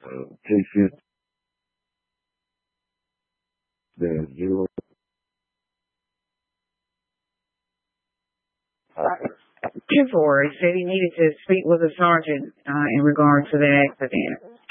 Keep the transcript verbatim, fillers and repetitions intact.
uh, patient, the zero. Ten four, he said he needed to speak with a sergeant uh, in regard to the accident.